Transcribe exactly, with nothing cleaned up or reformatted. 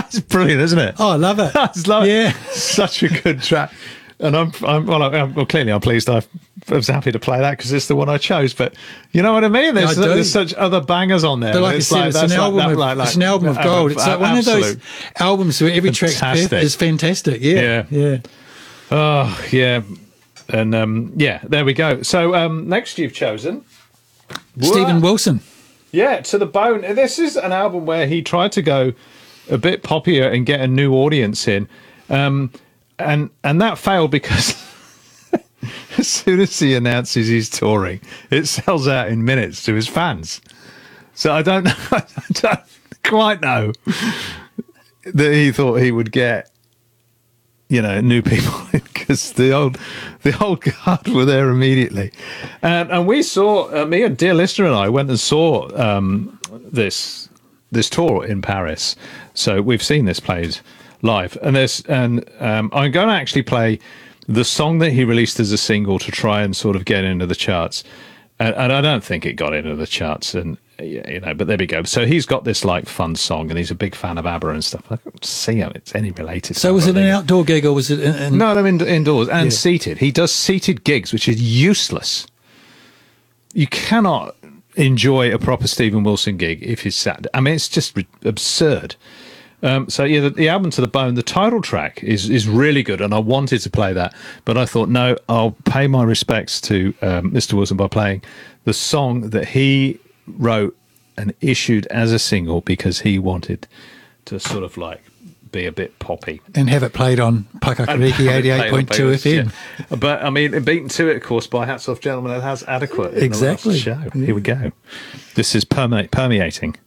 That's brilliant, isn't it? Oh, I love it. I just love it. Yeah. Such a good track. And I'm, I'm well, I'm, well, clearly I'm pleased I was happy to play that because it's the one I chose. But you know what I mean? There's, I do. there's such other bangers on there. But like I said, it's, an like, album that, of, like, like, it's an album of gold. It's like one absolute. of those albums where every track Fantastic. is fantastic. Yeah. Yeah. Yeah. Oh, yeah. And um, yeah, there we go. So um, next you've chosen Stephen Wilson. Yeah, To the Bone. This is an album where he tried to go a bit poppier and get a new audience in. Um, and and that failed because as soon as he announces he's touring, it sells out in minutes to his fans. So I don't know, I don't quite know that he thought he would get, you know, new people because the old, the old guard were there immediately, and and we saw uh, me and dear listener and I went and saw um, this this tour in Paris. So we've seen this played live, and there's and um, I'm going to actually play the song that he released as a single to try and sort of get into the charts, and, and I don't think it got into the charts, and you know, but there we go. So he's got this like fun song, and he's a big fan of ABBA and stuff. I can't see how it's any related. So was it an outdoor gig or was it? In, in... No, I'm in, indoors and Yeah. seated. He does seated gigs, which is useless. You cannot enjoy a proper Stephen Wilson gig if he's sat. I mean, it's just re- absurd. Um, so yeah, the, the album To the Bone, the title track is is really good, and I wanted to play that, but I thought no, I'll pay my respects to um, Mister Wilson by playing the song that he wrote and issued as a single because he wanted to sort of like be a bit poppy And have it played on Pakakariki eighty-eight point two F M. Yeah. But I mean, beaten to it, of course, by Hats Off Gentlemen, it has adequate. in the last Exactly. show. Yeah. Here we go. This is perme- permeating.